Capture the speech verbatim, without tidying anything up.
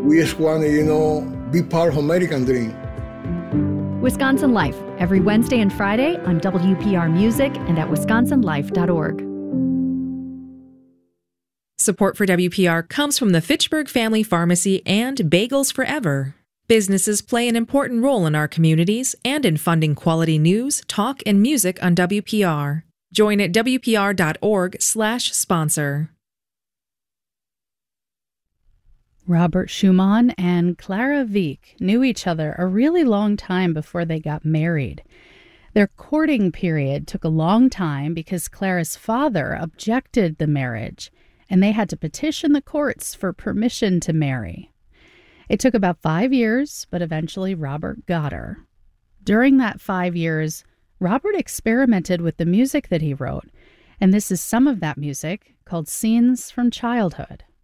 We just want to, you know, be part of American dream. Wisconsin Life, every Wednesday and Friday on W P R Music and at wisconsin life dot org. Support for W P R comes from the Fitchburg Family Pharmacy and Bagels Forever. Businesses play an important role in our communities and in funding quality news, talk, and music on W P R. Join at W P R dot org slash sponsor. Robert Schumann and Clara Wieck knew each other a really long time before they got married. Their courting period took a long time because Clara's father objected the marriage, and they had to petition the courts for permission to marry. It took about five years, but eventually Robert got her. During that five years, Robert experimented with the music that he wrote, and this is some of that music called Scenes from Childhood.